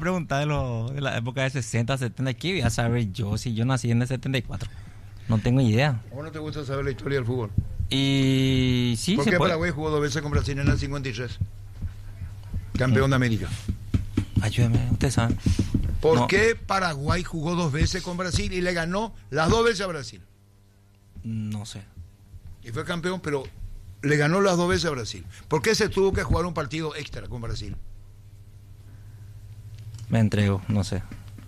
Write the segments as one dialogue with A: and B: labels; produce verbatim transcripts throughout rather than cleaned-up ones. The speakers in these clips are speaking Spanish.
A: preguntas de, lo, de la época de sesenta, setenta, ¿qué voy a saber yo si yo nací en el setenta y cuatro? No tengo idea.
B: ¿Cómo no te gusta saber la historia del fútbol?
A: Y sí,
B: ¿Por
A: se
B: qué
A: puede.
B: Paraguay jugó dos veces con Brasil en el cincuenta y tres? Campeón de América.
A: Ayúdeme, usted sabe.
B: ¿Por
A: No.
B: qué Paraguay jugó dos veces con Brasil y le ganó las dos veces a Brasil?
A: No sé.
B: Y fue campeón, pero le ganó las dos veces a Brasil. ¿Por qué se tuvo que jugar un partido extra con Brasil?
A: Me entrego, no sé.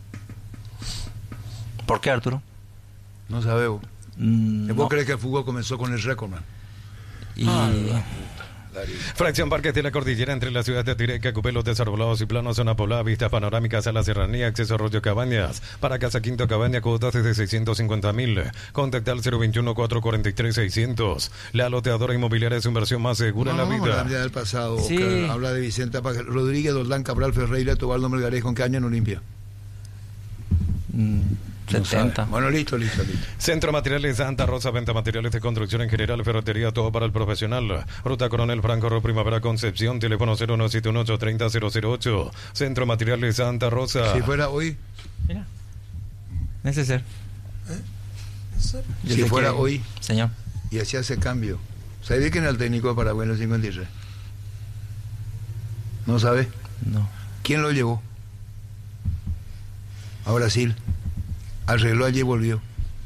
A: ¿Por qué, Arturo?
B: No sabemos.
A: Mm,
B: ¿Vos
A: no.
B: crees que el fútbol comenzó con el Recordman?
A: Y
B: Ah, Darío.
C: Fracción Parques de la Cordillera entre la ciudad de Tireca, Cupelos desarbolados y planos, zona poblada, vistas panorámicas a la serranía, acceso a Arroyo Cabañas. Para Casa Quinto Cabaña, cuotas desde seiscientos cincuenta mil. Contacta al cero veintiuno, cuatrocientos cuarenta y tres, seiscientos. La loteadora inmobiliaria es su inversión más segura en la
B: No,
C: vida.
B: la vida del pasado,
A: Sí.
B: Oscar. Habla de Vicente Apaga- Rodríguez, Doldán, Cabral, Ferreira, Tobaldo Melgarejo, ¿con qué año en Olimpia?
A: mm,
B: No
A: setenta.
B: sabe. Bueno, listo, listo, listo.
C: Centro Materiales Santa Rosa, venta materiales de construcción en general, ferretería, todo para el profesional. Ruta Coronel Franco, Ro Primavera, Concepción, teléfono cero nueve siete uno, ocho tres cero cero cero ocho. Centro Materiales Santa Rosa.
B: Si fuera hoy,
A: Mira. Necesario. Yo
B: si
A: sé
B: fuera
A: que-
B: hoy
A: Señor.
B: y hacía ese cambio, ¿sabía quién era el técnico de Paraguay en el cincuenta y tres? ¿No sabe?
A: No.
B: ¿Quién lo llevó? A Brasil. Arregló allí y volvió.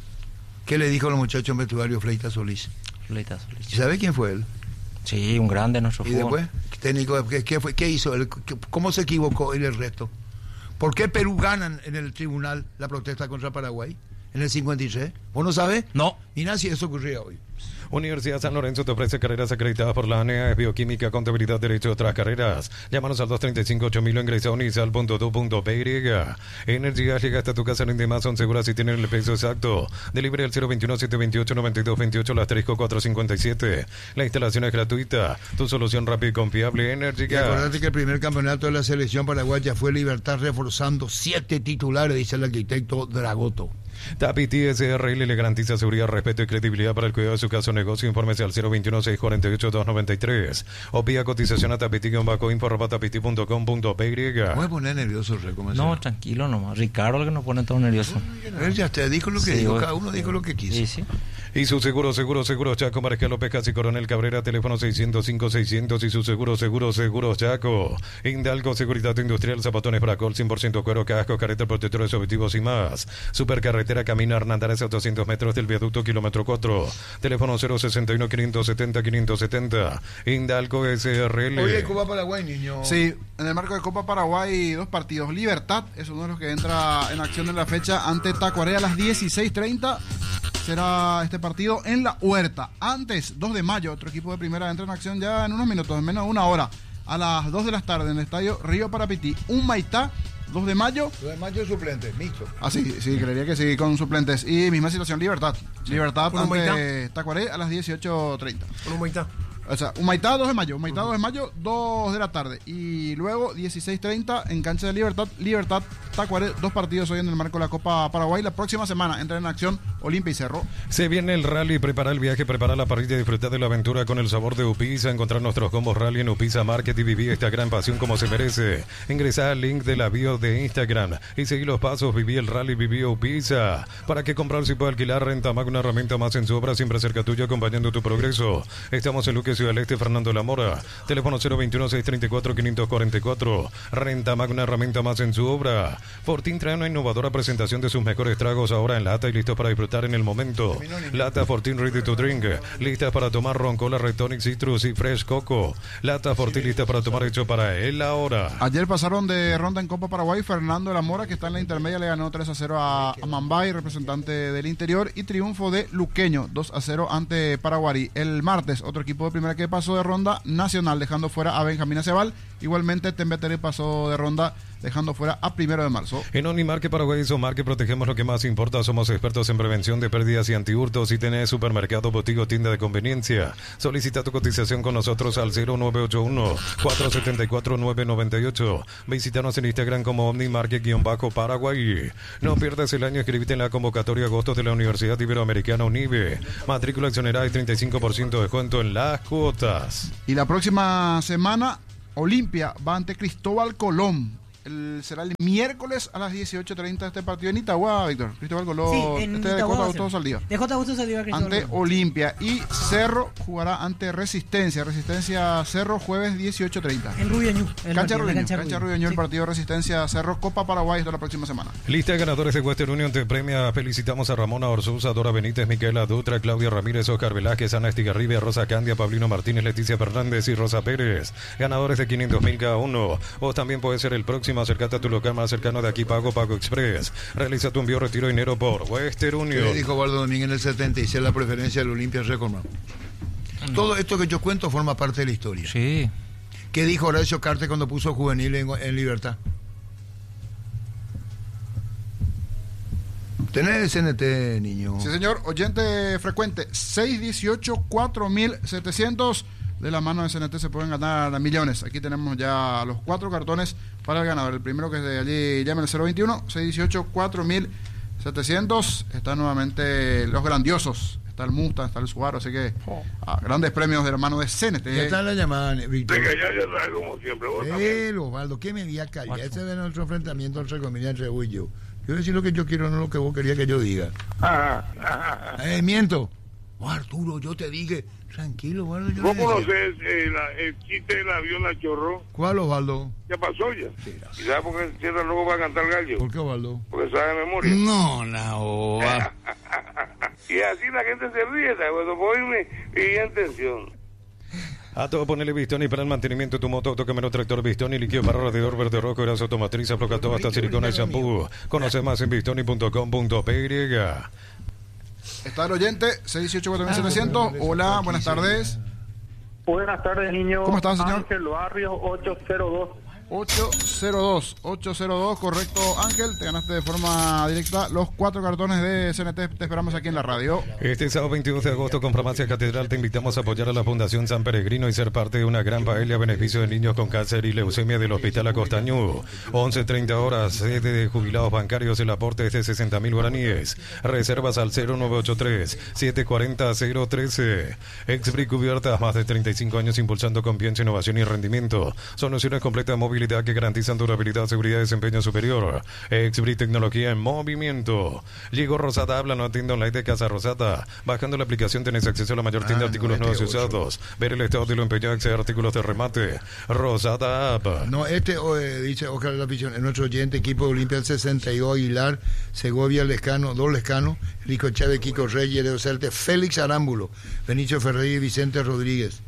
B: ¿Qué le dijo a los muchachos en vestuario Fleita Solís?
A: Fleita Solís.
B: ¿Y sabe quién fue él?
A: Sí, un grande en nuestro
B: ¿Y
A: fútbol.
B: después? Técnico, ¿qué, qué fue? ¿Qué hizo él? ¿Qué- ¿Cómo se equivocó él y el resto? ¿Por qué Perú ganan en el tribunal la protesta contra Paraguay en el cincuenta y tres? ¿Vos no sabés?
A: No.
B: Mira si eso ocurría hoy.
C: Universidad San Lorenzo te ofrece carreras acreditadas por la A N E A, es bioquímica, contabilidad, derecho y otras carreras. Llámanos al dos tres cinco, ocho mil o ingresa a unisal punto do punto p y. Energía llega hasta tu casa en demás, son seguras si tienen el peso exacto. Delivery al cero veintiuno, setecientos veintiocho, noventa y dos veintiocho, la asterisco cuatrocientos cincuenta y siete. La instalación es gratuita. Tu solución rápida y confiable,
B: Y
C: Energía.
B: acordate que el primer campeonato de la selección paraguaya fue Libertad, reforzando siete titulares, dice el arquitecto Dragoto.
C: Tapiti S R L le garantiza seguridad, respeto y credibilidad para el cuidado de su caso o negocio. Infórmese al cero veintiuno, seiscientos cuarenta y ocho, doscientos noventa y tres. O pida cotización a tapiti-info arroba tapiti punto com punto p y.
B: Voy a poner nervioso, Rey, ¿cómo
A: No,
B: es?
A: tranquilo nomás. Ricardo, el que nos pone todo nervioso.
B: Él ya te dijo lo que
A: Sí,
B: dijo,
A: vos-
B: cada uno dijo lo que quiso.
A: Sí, sí.
C: Y su seguro, seguro, seguro Chaco, Mariscal López Casi Coronel Cabrera, teléfono seiscientos cinco, seiscientos y su seguro, seguro, seguro Chaco. Indalco, Seguridad Industrial, zapatones Bracol, cien por ciento cuero, casco, careta, protectores objetivos y más. Supercarretera Camino Hernandares a doscientos metros del viaducto kilómetro cuatro. Teléfono cero sesenta y uno, quinientos setenta, quinientos setenta. Indalco S R L.
B: Oye, Copa Paraguay, niño.
D: Sí, en el marco de Copa Paraguay, dos partidos. Libertad es uno de los que entra en acción en la fecha ante Tacuaré a las dieciséis treinta. Será este partido en la Huerta. Antes, dos de mayo, otro equipo de primera entra en acción ya en unos minutos, en menos de una hora. A las dos de la tarde en el estadio Río Parapití. Un Maitá, dos de mayo.
B: Lo demás yo suplente, mixto.
D: Ah, sí, sí, creería que sí, con suplentes. Y misma situación, Libertad. Libertad
E: ¿Con un
D: ante Tacuaré a las dieciocho treinta.
E: Con un Maitá.
D: O sea, un Maitá, dos de mayo. Un Maitá, dos de mayo, dos de la tarde. Y luego, dieciséis treinta, en cancha de Libertad. Libertad, Tacuaré, dos partidos hoy en el marco de la Copa Paraguay. La próxima semana entra en acción Olimpia y Cerro.
C: Se viene el rally, prepara el viaje, prepara la parrilla y disfrutar de la aventura con el sabor de Upisa. Encontrar nuestros combos rally en Upisa Market y vivir esta gran pasión como se merece. Ingresa al link de la bio de Instagram y seguí los pasos. Viví el rally, viví Upisa. ¿Para qué comprar si puede alquilar? Renta Mag, una herramienta más en su obra, siempre cerca tuyo, acompañando tu progreso. Estamos en Luque, Ciudad del Este, Fernando La Mora. Teléfono cero veintiuno, seiscientos treinta y cuatro, quinientos cuarenta y cuatro. Renta Mag, una herramienta más en su obra. Fortín trae una innovadora presentación de sus mejores tragos ahora en lata y listos para disfrutar en el momento. Lata Fortín Ready to Drink. Listas para tomar ron, cola, Red Tonic, Citrus y Fresh Coco. Lata Fortín lista para tomar, hecho para él ahora.
D: Ayer pasaron de ronda en Copa Paraguay. Fernando de la Mora, que está en la intermedia, le ganó tres a cero a, a Mambay, representante del interior. Y triunfo de Luqueño, dos a cero ante Paraguarí. El martes, otro equipo de primera que pasó de ronda, Nacional, dejando fuera a Benjamín Acebal. Igualmente, Tembetere pasó de ronda, dejando fuera a Primero de Marzo.
C: En Onimarque Paraguay, Somarque, protegemos lo que más importa. Somos expertos en prevención de pérdidas y antihurtos. Si tenés supermercado, botigo, tienda de conveniencia, solicita tu cotización con nosotros al cero nueve ocho uno, cuatro siete cuatro, nueve nueve ocho. Visítanos en Instagram como Omnimarque-Paraguay. No pierdas el año, escribite en la convocatoria agosto de la Universidad Iberoamericana UNIBE. Matrícula accionera y treinta y cinco por ciento de descuento en las cuotas.
D: Y la próxima semana, Olimpia va ante Cristóbal Colón. El, será el miércoles a las dieciocho treinta este partido en Itagua, Víctor. Cristóbal Coló,
E: Sí, en
D: este de
E: Itagua
D: J.
E: va a
D: Gustavo
E: ser.
D: Saldívar.
E: De J. Augusto Saldívar, Cristóbal
D: Ante
E: Colón.
D: Olimpia. Y Cerro jugará ante Resistencia. Resistencia Cerro, jueves dieciocho treinta.
E: En Rubiañú. el
D: Cancha
E: partido,
D: Rubiañú,
E: la
D: cancha Rubiañú, el
E: Sí.
D: partido Resistencia Cerro, Copa Paraguay, hasta la próxima semana.
C: Lista de ganadores de Western Union te premia. Felicitamos a Ramona Orsuza, Dora Benítez, Micaela Dutra, Claudia Ramírez, Oscar Velázquez, Ana Estigarribia, Rosa Candia, Pablino Martínez, Leticia Fernández y Rosa Pérez. Ganadores de quinientos mil cada uno. Vos también puedes ser el próximo. Acércate a tu local más cercano de aquí, Pago Pago Express. Realiza tu envío, retiro de dinero por Western
B: ¿Qué le
C: Union.
B: dijo Waldo Domínguez en el setenta y seis la preferencia del Olimpia Recordman? Todo esto que yo cuento forma parte de la historia.
A: Sí.
B: ¿Qué dijo Horacio Cartes cuando puso Juvenil en, en Libertad? Tenés C N T, niño.
D: Sí, señor. Oyente frecuente, seis dieciocho cuatro mil setecientos. De la mano de C N T se pueden ganar millones. Aquí tenemos ya los cuatro cartones para el ganador. El primero que es de allí, llame al cero veintiuno, seis dieciocho cuatro mil setecientos. Están nuevamente los grandiosos. Está el Mustang, está el Subaru. Así que ah, grandes premios de la mano de C N T.
B: Ya está la llamada, Víctor.
F: Venga, ya, ya sabes, como siempre. Vos también.
B: Eh, Osvaldo, ¿qué me voy a callar? Ese es nuestro enfrentamiento entre comillas entre vos y yo. Yo voy a decir lo que yo quiero, no lo que vos querías que yo diga.
F: Ajá, ajá, ajá.
B: Eh, miento. Oh, Arturo, yo te dije. Tranquilo, Osvaldo. yo
F: ¿Vos
B: le decía.
F: conocés eh, la- el chiste del avión a chorro?
B: ¿Cuál, Osvaldo?
F: Ya pasó ya. ¿Y sabes por qué cierra luego va a cantar el gallo?
B: ¿Por qué, Osvaldo?
F: Porque sabe de memoria.
B: No, no.
F: Y así la gente se ríe, ¿sabes? Cuando oírme y atención.
C: A todo ponele Bistoni para el mantenimiento de tu moto, auto, camioneta, tractor, Bistoni, líquido para radiador, verde rojo, grasa automotriz, aplica todo hasta silicona y shampoo. Conoce más en bistoni punto com punto p y.
D: Está el oyente, seis dieciocho cuatro mil setecientos. Hola, buenas tardes.
G: Buenas tardes, niño.
D: ¿Cómo estás, señor?
G: Ángel Barrios, ocho cero dos.
D: ocho cero dos, ocho cero dos, correcto, Ángel. Te ganaste de forma directa los cuatro cartones de C N T. Te esperamos aquí en la radio.
C: Este sábado veintidós de agosto con Farmacia Catedral te invitamos a apoyar a la Fundación San Peregrino y ser parte de una gran paella a beneficio de niños con cáncer y leucemia del Hospital Acostañú. once treinta horas, sede de jubilados bancarios, el aporte es de sesenta mil guaraníes. Reservas al cero nueve ocho tres, siete cuatro cero, cero uno tres. Exbric Cubiertas, más de treinta y cinco años impulsando confianza, innovación y rendimiento. Soluciones completas de movilidad que garantizan durabilidad, seguridad y desempeño superior. Exbric Tecnología en movimiento. Llegó Rosata, habla, no tienda online de Casa Rosata. Bajando la aplicación tenés acceso a la mayor tienda de
B: Ah,
C: artículos
B: no,
C: nuevos y
B: este ocho.
C: usados. Ver el estado de lo empeñado, acceder a artículos de remate. Rosata App.
B: No, este eh, dice Oscar de la Pichón, es nuestro oyente, equipo de Olimpia sesenta y dos, Aguilar, Segovia, Lescano, dos Lescano, Rico Chávez, Kiko Reyes, Leo Celte, Félix Arámbulo, Benicio Ferrey y Vicente Rodríguez.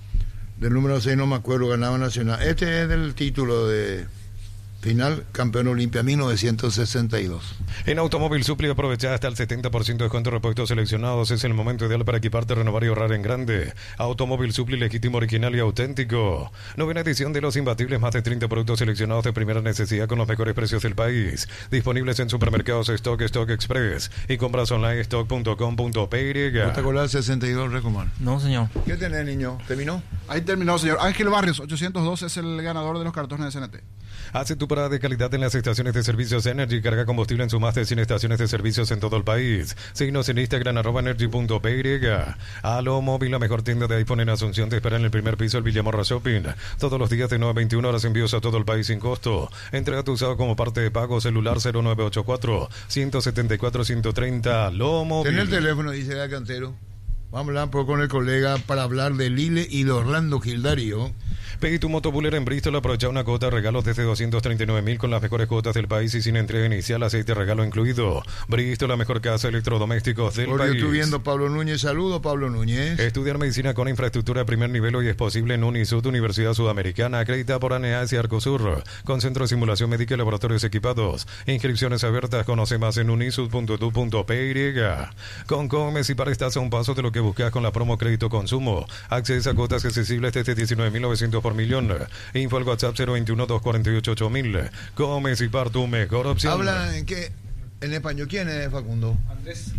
B: Del número seis no me acuerdo, ganaba Nacional. Este es del título de final, campeón Olimpia mil novecientos sesenta y dos.
C: En Automóvil Supli aprovecha hasta el setenta por ciento de descuento en repuestos seleccionados. Es el momento ideal para equiparte, renovar y ahorrar en grande. Automóvil Supli, legítimo, original y auténtico. Novena edición de Los Imbatibles, más de treinta productos seleccionados de primera necesidad con los mejores precios del país. Disponibles en supermercados Stock, Stock Express y compras online stock punto com punto p y.
B: ¿No te acordás del sesenta y dos, Recomar?
A: No, señor.
B: ¿Qué tenés, niño? ¿Terminó?
D: Ahí terminó, señor. Ángel Barrios, ochocientos dos, es el ganador de los cartones de C N T.
C: Hace tu parada de calidad en las estaciones de servicios Energy. Carga combustible en su más de cien estaciones de servicios en todo el país. Síguenos en Instagram, arroba energy punto p y. Alo Móvil, la mejor tienda de iPhone en Asunción, te espera en el primer piso del Villamorra Shopping. Todos los días de nueve a veintiuna horas, envíos a todo el país sin costo. Entrega tu usado como parte de pago, celular cero nueve ocho cuatro, uno siete cuatro, uno tres cero. Alo Móvil.
B: Ten el teléfono, dice el cantero. Vamos a hablar un poco con el colega para hablar de Lille y de Orlando Gildario.
C: Pedí tu motobúler en Bristol, aprovecha una cuota de regalos desde doscientos treinta y nueve mil con las mejores cuotas del país y sin entrega inicial, aceite regalo incluido. Bristol, la mejor casa de electrodomésticos del
B: Porque
C: país.
B: estoy viendo Pablo Núñez. Saludos, Pablo Núñez.
C: Estudiar medicina con infraestructura de primer nivel hoy es posible en Unisud, Universidad Sudamericana, acreditada por A N A S y Arcosur, con centro de simulación médica y laboratorios equipados. Inscripciones abiertas, conoce más en unisud punto edu punto p y. Con Comes y para estás a un paso de lo que buscas con la promo Crédito Consumo. Accedes a cuotas accesibles desde diecinueve mil novecientos por millón. Info al WhatsApp cero veintiuno, doscientos cuarenta y ocho, ocho mil. Comes y par tu mejor opción.
B: Habla en qué, en español. ¿Quién es, Facundo?
D: Andrés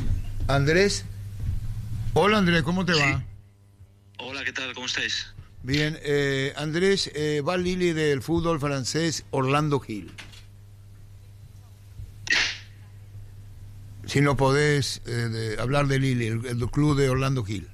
B: Andrés. Hola, Andrés, ¿cómo te va?
H: Hola, ¿qué tal? ¿Cómo estáis?
B: Bien, eh, Andrés, eh, va Lili del fútbol francés Orlando Gil. Si no podés eh, de hablar de Lili, el, el club de Orlando Gil.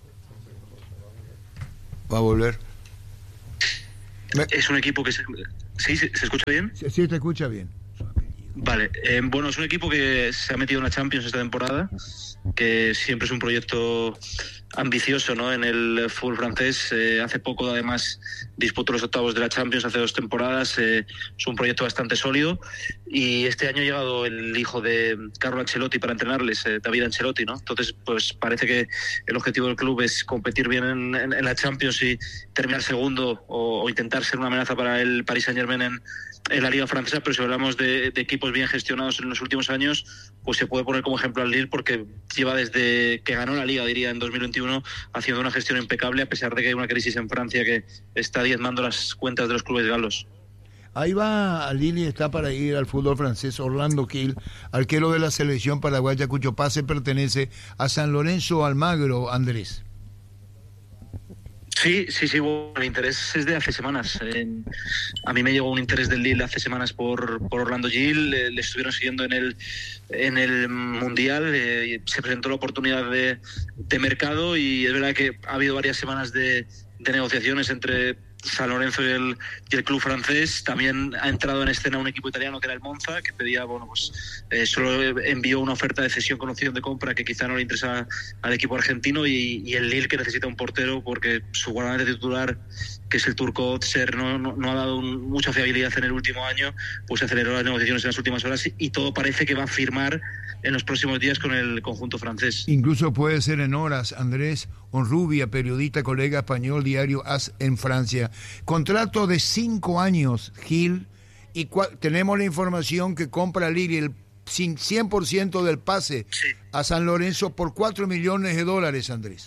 B: Va a volver. Me-
H: Es un equipo que se, ¿Sí? ¿Se, se escucha bien?
B: Sí, sí, te escucha bien.
H: Vale, eh, bueno, es un equipo que se ha metido en la Champions esta temporada, que siempre es un proyecto ambicioso, ¿no? En el fútbol francés, eh, hace poco además disputó los octavos de la Champions hace dos temporadas, eh, es un proyecto bastante sólido, y este año ha llegado el hijo de Carlo Ancelotti para entrenarles, eh, David Ancelotti, ¿no? Entonces, pues parece que el objetivo del club es competir bien en, en, en la Champions y terminar segundo o, o intentar ser una amenaza para el Paris Saint-Germain en en la Liga Francesa, pero si hablamos de, de equipos bien gestionados en los últimos años, pues se puede poner como ejemplo al Lille, porque lleva desde que ganó la Liga, diría, en dos mil veintiuno, haciendo una gestión impecable, a pesar de que hay una crisis en Francia que está diezmando las cuentas de los clubes galos.
B: Ahí va Lili, está para ir al fútbol francés Orlando Gil, arquero de la selección paraguaya, cuyo pase pertenece a San Lorenzo Almagro, Andrés.
H: Sí, sí, sí, bueno, el interés es de hace semanas. Eh, a mí me llegó un interés del Lille hace semanas por, por Orlando Gil, eh, le estuvieron siguiendo en el en el Mundial, eh, se presentó la oportunidad de, de mercado, y es verdad que ha habido varias semanas de, de negociaciones entre San Lorenzo y el, y el club francés. También ha entrado en escena un equipo italiano que era el Monza, que pedía, bueno, pues eh, solo envió una oferta de cesión con opción de compra que quizá no le interesa al equipo argentino, y, y el Lille, que necesita un portero porque su guardameta titular, que es el turco Otser, no, no, no ha dado un, mucha fiabilidad en el último año, pues aceleró las negociaciones en las últimas horas, y, y todo parece que va a firmar en los próximos días con el conjunto francés.
B: Incluso puede ser en horas. Andrés Onrubia, periodista, colega español, diario AS en Francia. Contrato de cinco años, Gil, y cua- tenemos la información que compra Lille el cien por ciento del pase
H: Sí.
B: a San Lorenzo por cuatro millones de dólares, Andrés.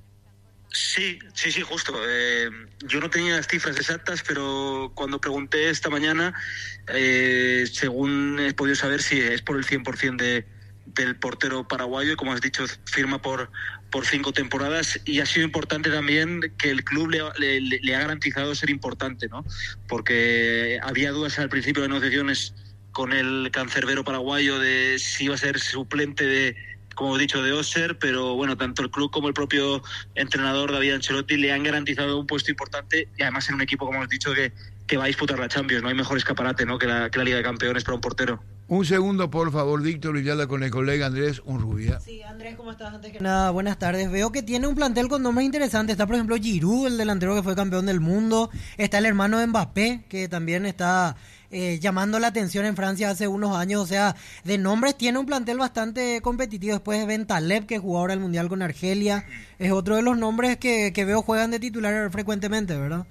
H: Sí, sí, sí, justo. Eh, yo no tenía las cifras exactas, pero cuando pregunté esta mañana, eh, según he podido saber, sí, es por el cien por ciento de, del portero paraguayo, y como has dicho, firma por, por cinco temporadas, y ha sido importante también que el club le, le, le ha garantizado ser importante, ¿no? Porque había dudas al principio de negociaciones con el cancerbero paraguayo de si iba a ser suplente de, como he dicho, de Oser, pero bueno, tanto el club como el propio entrenador David Ancelotti le han garantizado un puesto importante, y además en un equipo, como hemos dicho, que, que va a disputar la Champions. No hay mejor escaparate, ¿no?, que la, que la Liga de Campeones para un portero.
B: Un segundo, por favor, Víctor Villalda, con el colega Andrés Onrubia.
E: Sí, Andrés, ¿cómo estás? Antes que nada, buenas tardes. Veo que tiene un plantel con nombres interesantes. Está, por ejemplo, Giroud, el delantero que fue campeón del mundo. Está el hermano de Mbappé, que también está eh, llamando la atención en Francia hace unos años. O sea, de nombres tiene un plantel bastante competitivo. Después de Ben Taleb, que jugó ahora el Mundial con Argelia. Es otro de los nombres que, que veo juegan de titular frecuentemente, ¿verdad?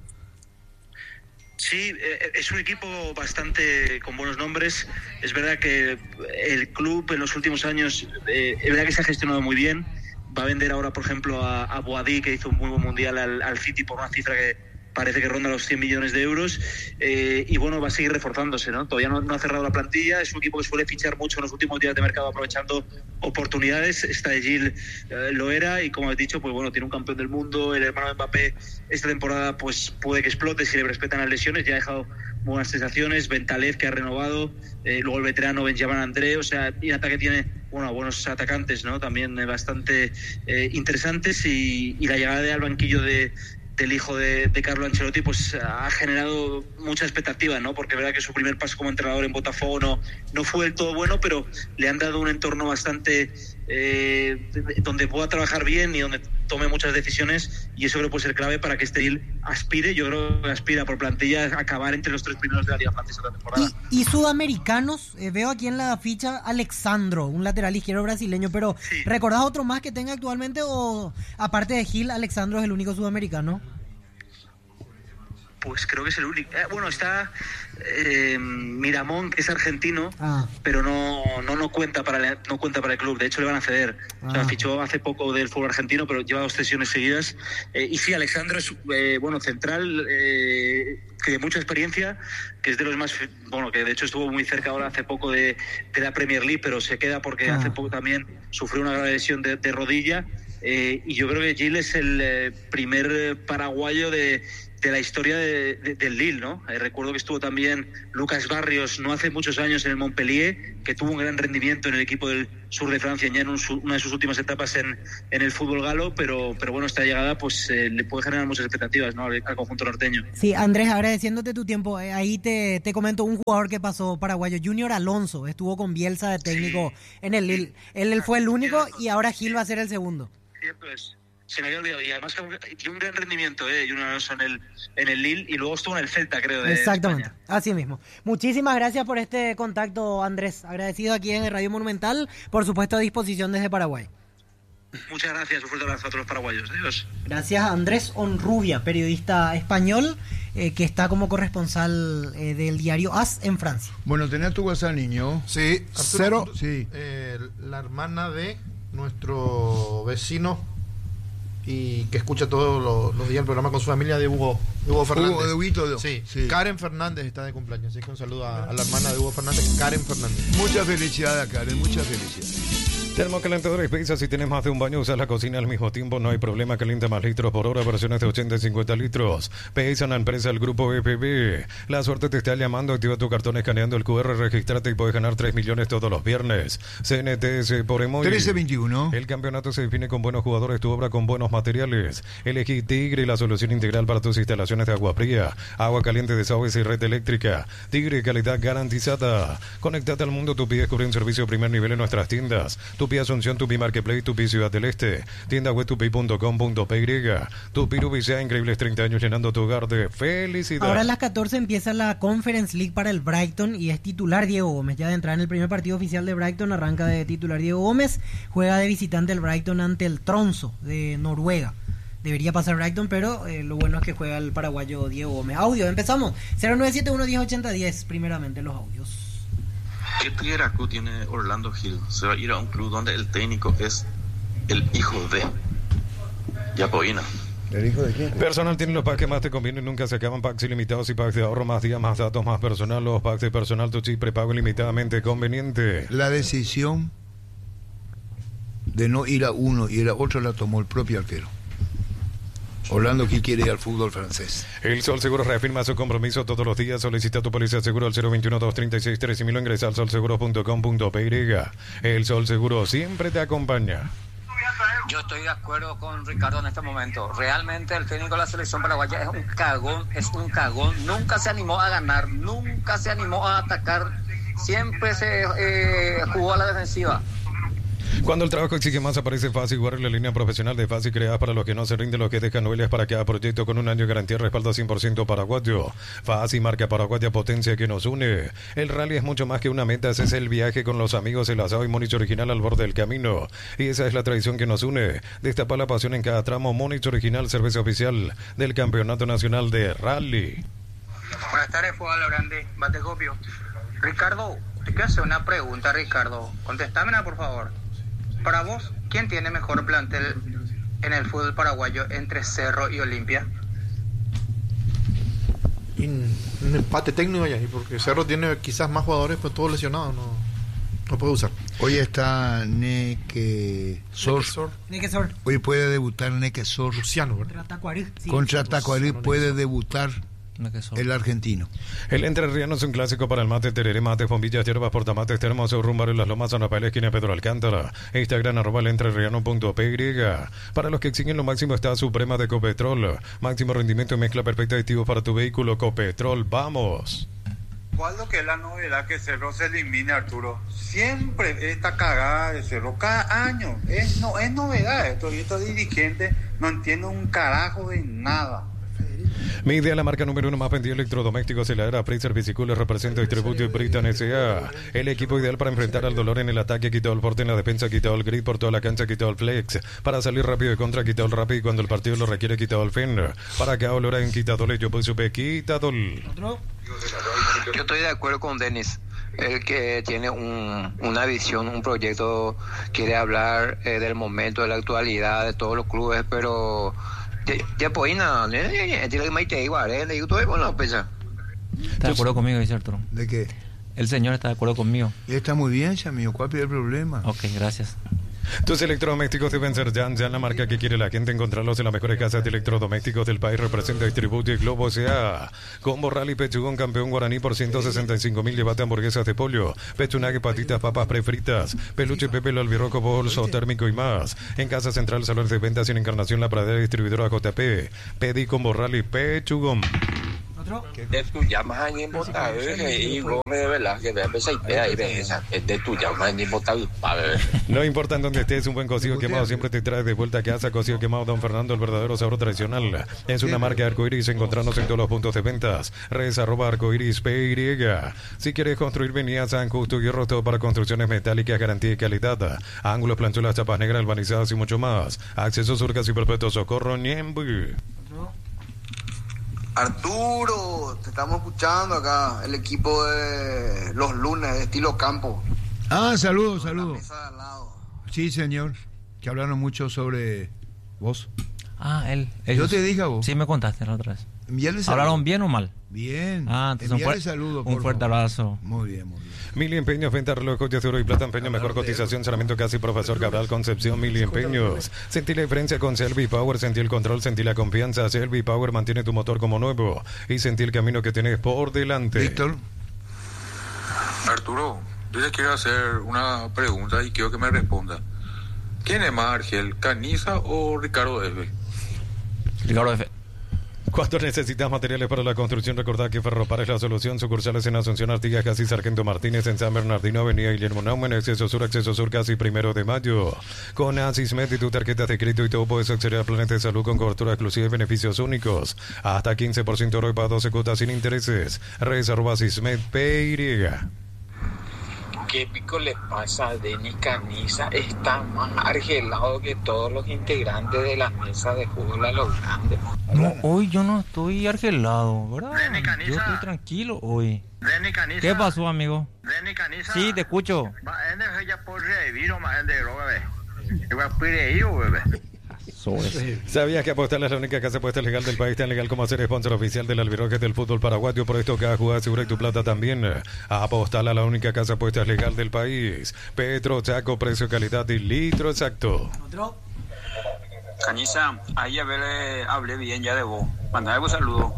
H: Sí, eh, es un equipo bastante con buenos nombres. Es verdad que el club en los últimos años, eh, es verdad que se ha gestionado muy bien. Va a vender ahora, por ejemplo, a, a Boadí, que hizo un muy buen mundial al, al City por una cifra que parece que ronda los cien millones de euros, eh, y bueno, va a seguir reforzándose, ¿no? Todavía no, no ha cerrado la plantilla. Es un equipo que suele fichar mucho en los últimos días de mercado, aprovechando oportunidades. Esta de Gil eh, lo era, y como has dicho, pues bueno, tiene un campeón del mundo. El hermano de Mbappé esta temporada pues puede que explote si le respetan las lesiones. Ya ha dejado buenas sensaciones. Ben Taleb, que ha renovado, eh, luego el veterano Benjamin André. O sea, y ataque tiene, bueno, buenos atacantes, ¿no? También eh, bastante eh, interesantes, y, y la llegada de al banquillo de del hijo de, de Carlo Ancelotti pues ha generado mucha expectativa, ¿no? Porque es verdad que su primer paso como entrenador en Botafogo no, no fue del todo bueno, pero le han dado un entorno bastante eh, donde pueda trabajar bien y donde tome muchas decisiones, y eso creo que puede ser clave para que este Lille aspire, yo creo que aspira por plantilla a acabar entre los tres primeros de la Liga Francesa de la temporada.
E: Y, y sudamericanos, eh, veo aquí en la ficha Alexandro, un lateral izquierdo brasileño, pero
H: Sí.
E: ¿recordás otro más que tenga actualmente, o aparte de Gil, Alexandro es el único sudamericano?
H: Pues creo que es el único. Eh, bueno, está eh, Miramón, que es argentino,
E: Ah.
H: pero no, no no cuenta para el, no cuenta para el club. De hecho, le van a ceder. O sea,
E: Ah.
H: fichó hace poco del fútbol argentino, pero lleva dos sesiones seguidas. Eh, y sí, Alexandro es eh, bueno, central, eh, que de mucha experiencia, que es de los más, bueno, que de hecho estuvo muy cerca ahora hace poco de, de la Premier League, pero se queda porque
E: Ah.
H: hace poco también sufrió una grave lesión de, de rodilla. Eh, y yo creo que Gil es el eh, primer eh, paraguayo de de la historia de, de, del Lille, ¿no? Eh, recuerdo que estuvo también Lucas Barrios no hace muchos años en el Montpellier, que tuvo un gran rendimiento en el equipo del sur de Francia, ya en un, una de sus últimas etapas en, en el fútbol galo, pero, pero bueno, esta llegada pues eh, le puede generar muchas expectativas, ¿no?, al, al conjunto norteño.
E: Sí, Andrés, agradeciéndote tu tiempo, eh, ahí te, te comento un jugador que pasó paraguayo, Junior Alonso, estuvo con Bielsa de técnico sí, en el Lille. Él, él fue el único y ahora Gil va a ser el segundo.
H: Cierto es. Se me había olvidado, y además tiene un gran rendimiento, ¿eh? Junior Alonso en el, en el Lille, y luego estuvo en el Celta, creo, de
E: Exactamente,
H: España.
E: Así mismo. Muchísimas gracias por este contacto, Andrés. Agradecido aquí desde Radio Monumental, por supuesto a disposición desde Paraguay.
H: Muchas gracias, un fuerte abrazo a todos los paraguayos. Adiós.
E: Gracias a Andrés Onrubia, periodista español, eh, que está como corresponsal eh, del diario A S en Francia.
B: Bueno, ¿tenés tu WhatsApp, niño?
I: Sí,
B: Arturo,
I: cero.
B: Sí.
I: Eh, la hermana de nuestro vecino y que escucha todos los, los días el programa con su familia, de Hugo, de Hugo Fernández.
B: Hugo, de Huguito,
I: sí.
B: sí.
I: Karen Fernández está de cumpleaños, así que un saludo a, a la hermana de Hugo Fernández, Karen Fernández.
B: Mucha felicidad a Karen, mucha felicidad.
C: Termocalentadores Pizza, si tienes más de un baño, usas la cocina al mismo tiempo, no hay problema, calienta más litros por hora, versiones de ochenta y cincuenta litros. Pizza, una empresa del grupo E P B. La suerte te está llamando, activa tu cartón escaneando el Q R, registrate y puedes ganar tres millones todos los viernes. C N T S por emoji.
B: trece veintiuno.
C: El campeonato se define con buenos jugadores, tu obra con buenos materiales. Elegí Tigre, la solución integral para tus instalaciones de agua fría, agua caliente, desagües y red eléctrica. Tigre, calidad garantizada. Conectate al mundo Tupi, descubre un servicio de primer nivel en nuestras tiendas. Tupi Asunción, Tupi Marketplace, Tupi Ciudad del Este, tienda web tupi punto com punto p y. Tupi Rubicea, increíbles treinta años llenando tu hogar de felicidad.
E: Ahora a las catorce empieza la Conference League para el Brighton y es titular Diego Gómez. Ya de entrar en el primer partido oficial de Brighton, arranca de titular Diego Gómez, juega de visitante el Brighton ante el Tromsø de Noruega. Debería pasar Brighton, pero eh, lo bueno es que juega el paraguayo Diego Gómez. Audio, empezamos. cero nueve siete uno, diez ochenta, diez, primeramente los audios.
J: ¿Qué liderazgo tiene Orlando Gil? Se va a ir a un club donde el técnico es el hijo de Yapoina.
B: ¿El hijo de quién?
C: Personal tiene los packs que más te convienen, nunca se acaban. Packs ilimitados y packs de ahorro, más días, más datos, más personal. Los packs de personal, tu chip prepago ilimitadamente conveniente.
B: La decisión de no ir a uno y ir a otro la tomó el propio arquero. Orlando Gil quiere ir al fútbol francés.
C: El Sol Seguro reafirma su compromiso todos los días. Solicita tu póliza de seguro al cero veintiuno, doscientos treinta y seis, trece mil o ingresa al sol seguro punto com punto p y. El Sol Seguro siempre te acompaña.
K: Yo estoy de acuerdo con Ricardo en este momento. Realmente el técnico de la selección paraguaya es un cagón, es un cagón. Nunca se animó a ganar, nunca se animó a atacar. Siempre se eh, jugó a la defensiva.
C: Cuando el trabajo exige más, aparece Fácil, guarda la línea profesional de Fácil, creada para los que no se rinden, los que dejan novelas para cada proyecto, con un año de garantía, respaldo cien por ciento paraguayo. Fácil, marca paraguaya, potencia que nos une. El rally es mucho más que una meta, ese es el viaje con los amigos, el asado y Monich Original al borde del camino. Y esa es la tradición que nos une. Destapa la pasión en cada tramo. Monich Original, cerveza oficial del Campeonato Nacional de Rally.
L: Buenas tardes, Fútbol Grande, Batecopio. Ricardo, te quiero hacer una pregunta, Ricardo. Contestámela, por favor. Para vos, ¿quién tiene mejor plantel en el fútbol paraguayo entre Cerro y Olimpia?
I: Y un empate técnico ya, porque Cerro tiene quizás más jugadores, pero todos lesionados, no, no puede usar.
B: Hoy está Nequesor.
E: Nequesor.
B: Hoy puede debutar Nequesor.
I: Luciano, ¿verdad?
E: Contra Tacuarí. Sí.
B: Contra Tacuarí puede debutar el argentino.
C: El Entrerriano es un clásico para el mate, tereré, mate, bombillas, hierbas, portamates, termos, rumbar en las lomas, San Rafael, esquina Pedro Alcántara. Instagram, arroba el entrerriano punto p y. Para los que exigen lo máximo está Suprema de Copetrol. Máximo rendimiento y mezcla perfecta de aditivos para tu vehículo. Copetrol, vamos.
M: ¿Cuál lo que es la novedad que Cerro se elimine, Arturo? Siempre esta cagada de Cerro, cada año. Es, no, es novedad esto, y estos dirigentes no entienden un carajo de nada.
C: Mi idea, la marca número uno más vendida de electrodomésticos, heladera, freezer, bicicletas, representa Distribution Britain S A. El equipo ideal para enfrentar al dolor en el ataque, quitado el porte en la defensa, quitado el grip por toda la cancha, quitado el flex. Para salir rápido de contra, quitado el rápido y cuando el partido lo requiere, quitado el fin. Para que ahora en quitadole, yo pues supe quitadol.
N: Yo estoy de acuerdo con Denis. El que tiene un, una visión, un proyecto, quiere hablar eh, del momento, de la actualidad, de todos los clubes, pero... Ya pues nada, tiene que meter igual, ¿eh? Le digo todo con la pesa.
A: ¿Está de acuerdo conmigo, dice Arturo?
B: ¿De qué?
A: El señor está de acuerdo conmigo.
B: Y está muy bien, amigo. ¿Cuál es el problema?
A: Ok, gracias.
C: Tus electrodomésticos deben ser Yan Yan, la marca que quiere la gente. Encontrarlos en las mejores casas de electrodomésticos del país. Representa, distribuye y Globo S A. Combo Rally Pechugón, campeón guaraní por ciento sesenta y cinco mil. Llévate hamburguesas de pollo, pechunague, patitas, papas prefritas, peluche Pepe, lo albirroco, bolso térmico y más. En Casa Central, salones de ventas en Encarnación, La Pradera, distribuidora J P. Pedí Combo Rally Pechugón.
O: De tu llama ni bota y go me velas que me pesa y pega y esa de tu llama ni bota
C: no importa en donde estés, un buen cocido quemado siempre te trae de vuelta a casa. Cocido quemado Don Fernando, el verdadero sabor tradicional. Es una marca Arcoiris. Encontrarnos en todos los puntos de ventas. Redes arroba Arcoiris P Y. Si quieres construir, venía a San Justo Hierro, todo para construcciones metálicas, garantía y calidad. Ángulos, planchuelas, chapas negras, albanizadas y mucho más. Acceso Surcas y Perpetuo Socorro Niembu.
P: Arturo, te estamos escuchando acá, el equipo de los lunes, de estilo campo.
B: Ah, saludos, saludos. Sí, señor, que hablaron mucho sobre vos.
A: Ah, él.
B: Yo te dije a vos.
A: Sí, me contaste la otra vez.
B: Enviarle
A: ¿Hablaron bien o mal?
B: Bien.
A: Ah, entonces un, fuer
B: saludo,
A: un fuerte abrazo.
B: Muy bien, muy bien.
C: Mili Empeños, venta reloj, joyas de oro y plata, empeño, mejor cotización, cerramiento casi, profesor Cabral, Concepción, Mili Empeños. Sentí la diferencia con Selvi Power, sentí el control, sentí la confianza. Selvi Power mantiene tu motor como nuevo y sentí el camino que tienes por delante.
B: Víctor.
Q: Arturo, yo les quiero hacer una pregunta y quiero que me responda. ¿Quién es más Argel, Caniza o Ricardo F?
A: Ricardo F.
C: Cuando necesitas materiales para la construcción, recordad que Ferropar es la solución. Sucursales en Asunción, Artigas, casi Sargento Martínez, en San Bernardino, Avenida Guillermo Naumann, Acceso Sur, Acceso Sur, casi Primero de Mayo. Con Asismet y tu tarjeta de crédito y todo puedes acceder a planes de salud con cobertura exclusiva y beneficios únicos. Hasta quince por ciento oro y para doce cuotas sin intereses. Redes arroba Asismet P Y.
O: ¿Qué pico le pasa a Denis Caniza? Está más argelado que todos los integrantes de la mesa de fútbol a los grandes.
A: No, hoy yo no estoy argelado, ¿verdad?
O: Denis Caniza.
A: Yo estoy tranquilo hoy.
O: Denis Caniza.
A: ¿Qué pasó, amigo?
O: Denis Caniza.
A: Sí, te escucho.
C: ¿Sabías que Apostal es la única casa de apuestas legal del país, tan legal como ser sponsor oficial del albirroque del fútbol paraguayo? Por esto, cada jugada asegura tu plata también. Apostal a la única casa de apuestas legal del país. Petro, Chaco, precio, calidad y litro exacto.
R: Caniza, ahí a ver, eh, hablé bien ya de vos. Mandale un saludo.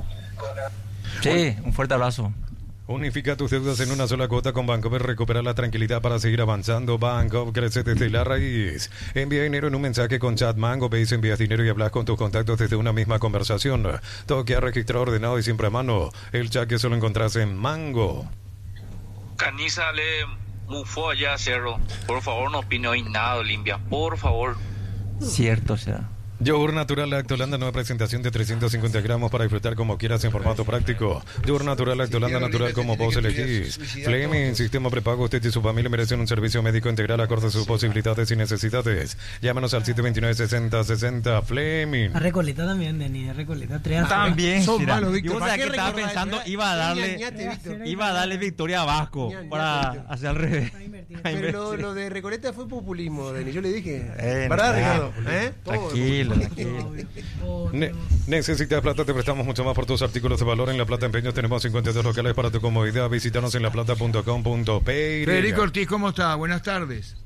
A: Sí, un fuerte abrazo.
C: Unifica tus deudas en una sola cuota con Bancomer. Recupera la tranquilidad para seguir avanzando. Bancomer crece desde la raíz. Envía dinero en un mensaje con Chat Mango. Pedís, envías dinero y hablas con tus contactos desde una misma conversación. Todo queda registrado, ordenado y siempre a mano. El chat que solo encontrás en Mango.
R: Caniza le mufó allá a Cerro. Por favor, no opine hoy nada, Olimpia. Por favor.
A: Cierto, o sea.
C: Yogur natural Lactolanda, nueva presentación de trescientos cincuenta gramos para disfrutar como quieras en formato práctico. Yogur natural Lactolanda, natural como vos elegís. Fleming, sistema prepago. Usted y su familia merecen un servicio médico integral acorde a sus posibilidades y necesidades. Llámanos al siete dos nueve, sesenta sesenta. Fleming.
E: A Recoleta también, Denis, a Recoleta. Tres
A: También.
E: Son
A: mira,
E: malos,
A: y
E: Víctor.
A: vos sabés que estaba pensando, iba a darle, iba a darle victoria a Vasco para hacer al revés.
S: Pero lo, lo de Recoleta fue populismo, Denis. Yo le dije.
A: Eh,
S: ¿Verdad,
A: no,
S: Ricardo? ¿Eh?
A: Tranquilo, tranquilo.
C: Ne necesitas plata, te prestamos mucho más por tus artículos de valor. En La Plata Empeños tenemos cincuenta y dos locales para tu comodidad. Visítanos en laplata punto com punto pe.
B: Federico Ortiz, ¿cómo está? Buenas tardes.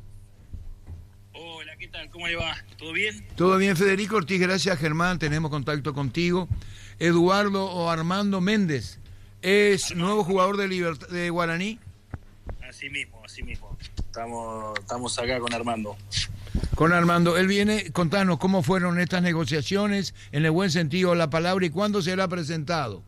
T: Hola, ¿qué tal? ¿Cómo le va? ¿Todo bien?
B: Todo bien, Federico Ortiz, gracias, Germán. Tenemos contacto contigo. Eduardo o Armando Méndez es nuevo jugador de, Libertad, de Guaraní.
T: Así mismo, así mismo. Estamos, estamos acá con Armando.
B: Con Armando, él viene, contanos cómo fueron estas negociaciones, en el buen sentido de la palabra, y cuándo será presentado.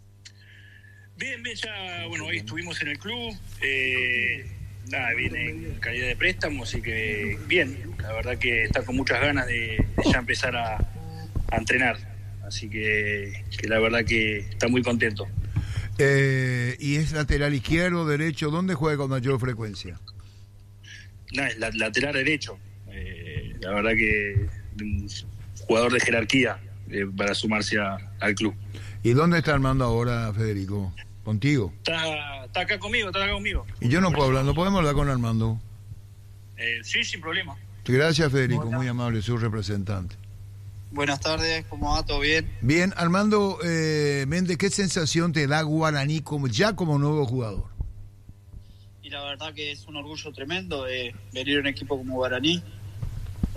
T: Bien, bien, ya, bueno, hoy estuvimos en el club, eh, nada, viene en calidad de préstamo, así que bien, la verdad que está con muchas ganas de, de ya empezar a, a entrenar, así que, que la verdad que está muy contento.
B: Eh, ¿Y es lateral izquierdo, derecho? ¿Dónde juega con mayor frecuencia?
T: No, es la, lateral derecho. Eh, la verdad que un jugador de jerarquía eh, para sumarse a, al club.
B: ¿Y dónde está Armando ahora, Federico? ¿Contigo?
T: Está, está acá conmigo, está acá conmigo.
B: Y yo no puedo hablar, no podemos hablar con Armando.
T: Eh, sí, sin problema.
B: Gracias, Federico, muy amable, su representante.
U: Buenas tardes, ¿cómo va? ¿Todo bien?
B: Bien, Armando eh, Méndez, ¿qué sensación te da Guaraní como, ya como nuevo jugador?
U: Y la verdad que es un orgullo tremendo de venir a un equipo como Guaraní.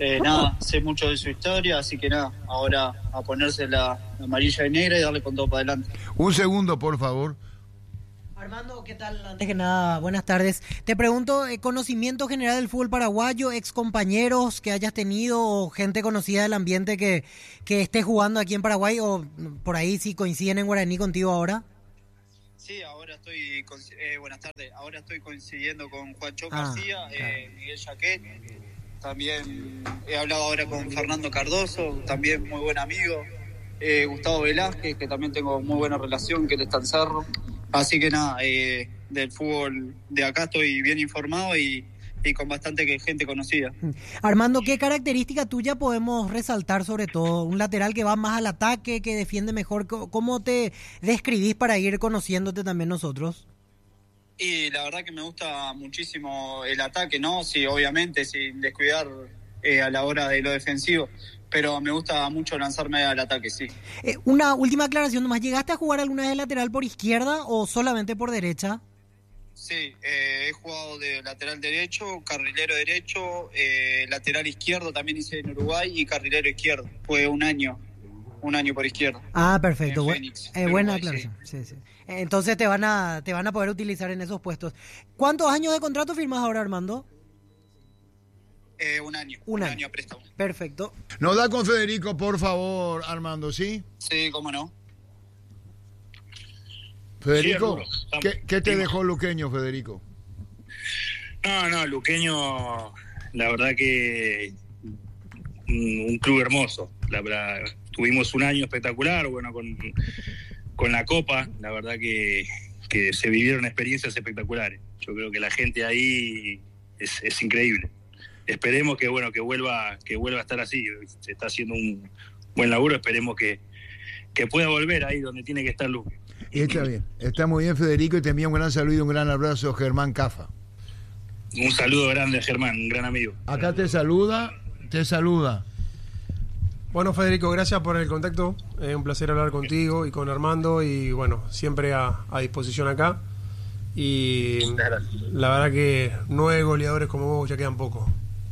U: Eh, nada, sé mucho de su historia, así que nada, ahora a ponerse la amarilla y negra y darle con todo para adelante.
B: Un segundo, por favor.
E: Armando, ¿qué tal? Antes que nada, buenas tardes. Te pregunto, eh, conocimiento general del fútbol paraguayo, ex compañeros que hayas tenido o gente conocida del ambiente que, que esté jugando aquí en Paraguay o por ahí si coinciden en guaraní contigo ahora.
U: Sí, ahora estoy, eh, buenas tardes, ahora estoy coincidiendo con Juancho
E: Ah,
U: García,
E: claro.
U: eh, Miguel Jaquet, también he hablado ahora con Fernando Cardoso, también muy buen amigo, eh, Gustavo Velázquez, que también tengo muy buena relación, que él está en Cerro. Así que nada, eh, del fútbol de acá estoy bien informado y, y con bastante que- gente conocida.
E: Armando, ¿qué característica tuya podemos resaltar sobre todo? Un lateral que va más al ataque, que defiende mejor. Co- ¿Cómo te describís para ir conociéndote también nosotros?
U: Y la verdad que me gusta muchísimo el ataque, ¿no? Sí, obviamente, sin descuidar eh, a la hora de lo defensivo, pero me gusta mucho lanzarme al ataque, sí.
E: Eh, una última aclaración nomás. ¿Llegaste a jugar alguna vez de lateral por izquierda o solamente por derecha?
U: Sí, eh, he jugado de lateral derecho, carrilero derecho, eh, lateral izquierdo también hice en Uruguay y carrilero izquierdo. Fue un año, un año por izquierda.
E: Ah, perfecto.
U: En
E: Bu-
U: Fénix,
E: eh,
U: de
E: buena
U: Uruguay,
E: aclaración. Sí, sí. Eh, Entonces te van a te van a poder utilizar en esos puestos. ¿Cuántos años de contrato firmas ahora, Armando?
U: Eh, un año,
E: Un
U: un
E: año.
U: año a préstamo.
E: Perfecto.
B: Nos da con Federico, por favor, Armando, ¿sí?
U: Sí, cómo no.
B: Federico,
T: Sí, Arturo.
B: ¿qué, qué te dejó Luqueño, Federico?
T: No, no, Luqueño, la verdad que un, un club hermoso. La, verdad, tuvimos un año espectacular, bueno, con, con la Copa, la verdad que, que se vivieron experiencias espectaculares. Yo creo que la gente ahí es, es increíble. Esperemos que bueno que vuelva que vuelva a estar así. Se está haciendo un buen laburo, esperemos que, que pueda volver ahí donde tiene que estar Luque.
B: Y está bien, está muy bien, Federico, y te envío un gran saludo y un gran abrazo, Germán Cafa.
T: Un saludo grande a Germán, un gran amigo.
B: Acá te saluda, te saluda.
F: Bueno, Federico, gracias por el contacto. Es un placer hablar contigo y con Armando. Y bueno, siempre a, a disposición acá. Y la verdad que nueve goleadores como vos ya quedan pocos.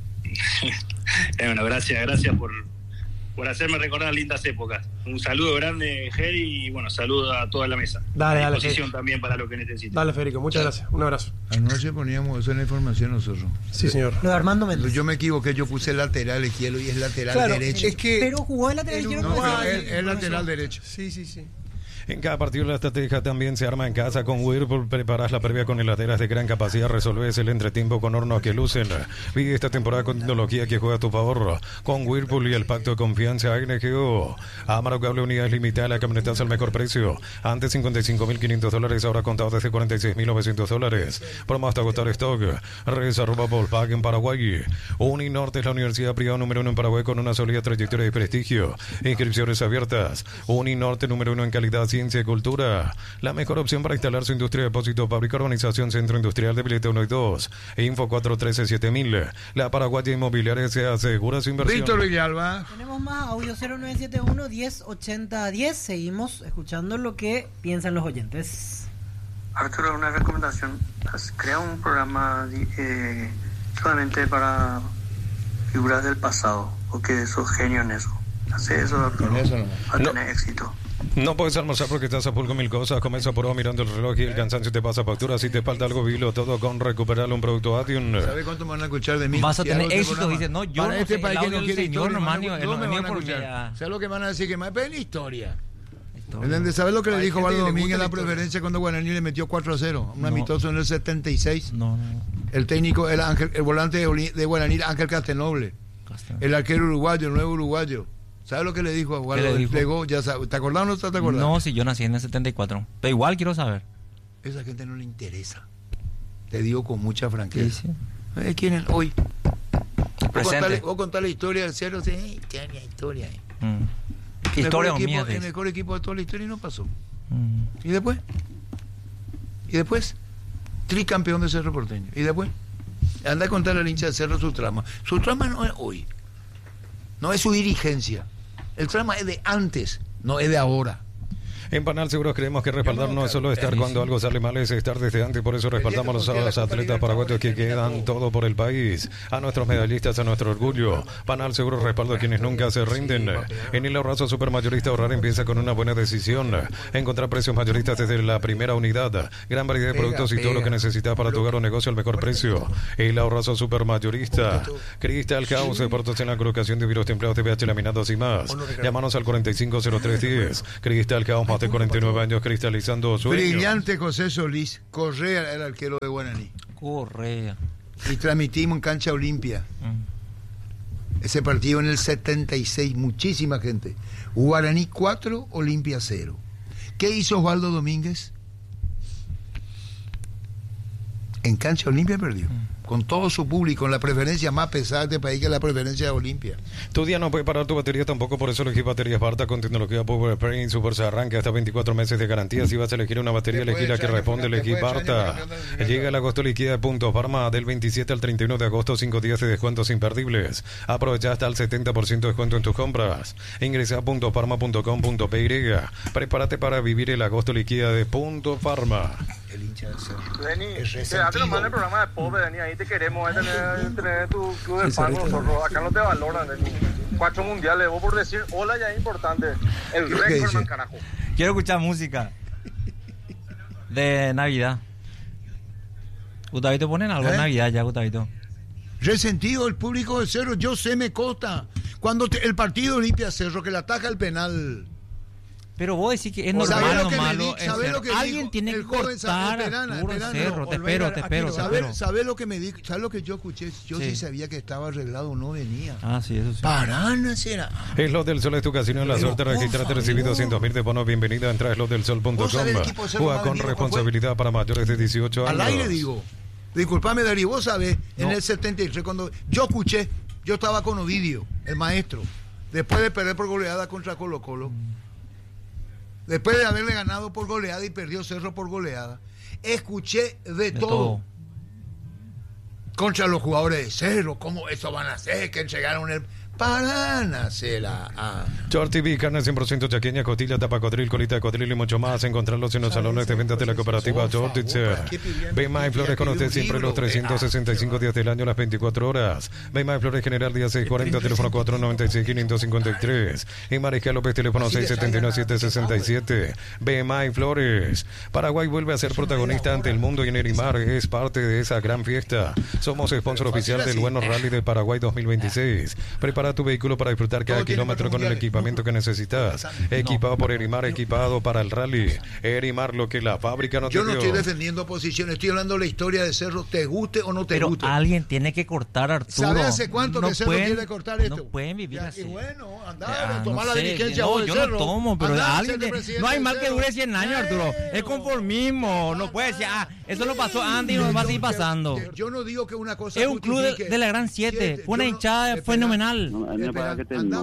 T: Eh, bueno, gracias, gracias por, por hacerme recordar lindas épocas. Un saludo grande, Geri, y bueno, saludo a toda la mesa.
F: Dale,
T: a
F: dale,
T: disposición
F: Geri.
T: también para lo que necesiten.
F: Dale, Federico, muchas gracias. Un abrazo.
B: Anoche poníamos eso en la información nosotros.
F: Sí, señor.
E: Lo de Armando Méndez.
B: Yo me equivoqué, yo puse lateral izquierdo y es lateral
F: Claro,
B: derecho.
F: es que
E: Pero jugó de lateral
F: el
E: izquierdo.
B: No,
F: Uruguay-
B: pero es, es
F: por
B: lateral
F: eso-
B: derecho.
F: Sí, sí, sí.
C: En cada partido la estrategia también se arma en casa con Whirlpool. Preparas la previa con heladeras de gran capacidad. Resolves el entretiempo con hornos que lucen. Vive esta temporada con tecnología que juega a tu favor. Con Whirlpool y el pacto de confianza N G O. Amaro Cable, unidades limitadas. La camioneta al mejor precio. Antes cincuenta y cinco mil quinientos dólares. Ahora contado desde cuarenta y seis mil novecientos dólares. Promo hasta agotar stock. Redes arroba Volkswagen en Paraguay. Uninorte es la universidad privada número uno en Paraguay con una sólida trayectoria y prestigio. Inscripciones abiertas. Uninorte número uno en calidad, ciencia y cultura. La mejor opción para instalar su industria de depósito, fábrica, urbanización, centro industrial de Pilete uno y dos. Info cuatro uno tres siete mil. La Paraguaya Inmobiliaria se asegura su inversión.
B: Víctor Villalba.
E: Tenemos más audio cero nueve siete uno, diez ochenta diez. Seguimos escuchando lo que piensan los oyentes.
V: Arturo, una recomendación. Haz- Crea un programa eh, solamente para figuras del pasado, porque sos genio en eso. Hace eso, Arturo. Va a
C: No.
V: tener éxito.
C: No puedes almorzar porque estás a full con mil cosas. Comienza por mirando el reloj y el cansancio te pasa factura. Si te falta algo, vilo todo con recuperar un producto Atium.
B: ¿Sabe cuánto me van a escuchar de mí?
A: Vas a
B: Si
A: tener
B: hago este
A: éxito,
B: programa.
A: dice, no, yo
B: Para
A: no
B: este
A: sé,
B: país
A: el
B: que
A: audio
B: no
A: del
B: quiere
A: señor,
B: historia,
A: hermano,
B: van a-
A: él
B: no
A: no
B: me
A: venía
B: van a
A: por
B: escuchar.
A: media-
B: ¿Sabes lo que van a decir? Que me ven historia. ¿Entendés? ¿Sabes lo que le
F: Hay
B: dijo
F: gente
B: Valdo
F: que le
B: Domínguez en
F: gusta
B: la
F: la historia.
B: preferencia cuando Guaraní le metió cuatro a cero? Un
A: No.
B: amistoso en el setenta y seis.
A: No, no.
B: El técnico, el, Ángel, el volante de Oli- de Guaraní, Ángel Castenoble. El arquero uruguayo, el nuevo uruguayo. ¿Sabes lo que le dijo a
A: ¿Qué le
B: Waldo?
A: dijo?
B: Plegó, ya sabe. ¿Te acordás o no te acordás?
A: No, si yo nací en el setenta y cuatro. Pero igual quiero saber.
B: Esa gente no le interesa. Te digo con mucha franqueza.
A: Sí, sí.
B: Eh, ¿Quién es hoy? Vos
A: Presente.
B: contale, vos contale la historia del cero, sí, eh, historia, historia. eh.
A: Mm.
B: El
A: Historia o
B: mejor
A: mía.
B: equipo, el
A: te
B: mejor equipo de toda la historia y no pasó.
A: Mm.
B: ¿Y después? ¿Y después? Tricampeón de Cerro Porteño. ¿Y después? Anda a contarle al hincha de Cerro su trama. Su trama no es hoy. No es su dirigencia. El trama es de antes, no es de ahora.
C: En Panal Seguros creemos que respaldar no es solo estar cuando algo sale mal, es estar desde antes. Por eso respaldamos a los atletas paraguayos que quedan todo por el país. A nuestros medallistas, a nuestro orgullo. Panal Seguros respalda a quienes nunca se rinden. En el ahorrazo supermayorista ahorrar empieza con una buena decisión. Encontrar precios mayoristas desde la primera unidad. Gran variedad de productos y todo lo que necesitas para tu hogar o negocio al mejor precio. El ahorrazo supermayorista. Cristal House, puertos en la colocación de virus templados, T V H laminados y más. Llámanos al cuarenta y cinco cero tres diez. Cristal House, más de cuarenta y nueve años cristalizando sueños.
B: Brillante José Solís. Correa era el arquero de Guaraní.
A: Correa.
B: Y transmitimos en cancha Olimpia. Mm. Ese partido en el setenta y seis, muchísima gente. Guaraní cuatro, Olimpia cero. ¿Qué hizo Osvaldo Domínguez? En cancha Olimpia perdió. Mm. Con todo su público, en la preferencia más pesada de este país, que es la preferencia de Olimpia.
C: Tu día no puede parar tu batería tampoco, por eso elegí baterías Barta con tecnología Power Print, su fuerza arranque hasta veinticuatro meses de garantía. Si vas a elegir una batería, elegí la que responde, elegí Barta. Llega el agosto liquida de Punto Farma del veintisiete al treinta y uno de agosto, cinco días de descuentos imperdibles. Aprovecha hasta el setenta por ciento de descuento en tus compras. Ingresa a punto farma punto com punto p y. Prepárate para vivir el agosto liquida de Punto Farma.
B: El hincha de Cerro.
D: Denis, quédate nomás en el programa de Pobre, Denis, ahí te queremos, tener, tener tu club de fan con nosotros. Acá no te valoran, Denis. Cuatro mundiales, vos por decir hola ya es importante. El récord, carajo.
A: Quiero escuchar música de Navidad. Gustavito, ¿ponen algo de
B: ¿Eh?
A: Navidad ya, Gustavito?
B: Resentido el público de Cerro, yo sé, me consta. Cuando te, el partido Olimpia Cerro, que le ataca el penal.
A: Pero vos decís que es normal o malo.
B: Di, ¿sabe lo que
A: alguien
B: dijo?
A: tiene que cortar
B: Perana,
A: Arturo
B: Perana,
A: Cerro. Te espero, te espero, te espero.
B: ¿Sabe lo que me dijo? ¿Sabe lo que yo escuché? Yo sí. sí sabía que estaba arreglado, no venía.
A: Ah, sí, eso sí.
B: Parana será.
C: Es Lo del Sol, es tu casino en la suerte. Registrate, recibí doscientos mil de bonos. Bienvenida, entra a lo del sol punto com. Juega con responsabilidad para mayores de dieciocho años.
B: Al aire digo. Disculpame, Darío, vos sabés, no. En el setenta y tres, cuando yo escuché, yo estaba con Ovidio, el maestro, después de perder por goleada contra Colo Colo. Mm. Después de haberle ganado por goleada y perdió Cerro por goleada, escuché de, de todo. todo. Contra los jugadores de Cerro, ¿cómo eso van a hacer? Que entregaron el... Para hacer a...
C: Short T V, carne cien por ciento chaqueña, costilla, tapa codril, colita de codril y mucho más. Encontrarlos en los salones de ventas de la cooperativa Short Itzer. Bema y Flores con usted siempre los trescientos sesenta y cinco días del año, las veinticuatro horas. Bema y Flores General, día seiscientos cuarenta, teléfono cuatro noventa y seis, quinientos cincuenta y tres. Y Mariscal López, teléfono seis setenta y nueve, setecientos sesenta y siete. Bema y Flores. Paraguay vuelve a ser protagonista ante el mundo y en Erimar es parte de esa gran fiesta. Somos sponsor oficial del Buenos Rally de Paraguay dos mil veintiséis. Prepara tu vehículo para disfrutar cada kilómetro con el equipamiento que necesitas. Equipado por Erimar, equipado para el rally. Erimar, lo que la fábrica no te dio.
B: Yo no estoy defendiendo posiciones, estoy hablando de la historia de Cerro, te guste o no te
A: Pero
B: guste.
A: Pero alguien tiene que cortar, Arturo.
B: ¿Sabes hace cuánto
A: no
B: que Cerro
A: pueden,
B: quiere cortar esto?
A: No pueden vivir
B: ya,
A: así.
B: Y bueno, andá
A: ya,
B: a tomar
A: no
B: la
A: sé,
B: dirigencia
A: no,
B: del
A: yo
B: Cerro.
A: no tomo, pero
B: Andá
A: alguien de, no hay mal que dure cien años, Arturo. Es conformismo. No puede decir, ah, eso lo pasó antes y nos va a seguir pasando.
B: Yo no digo que una cosa
A: es un club de, de la Gran siete. Fue una hinchada fenomenal.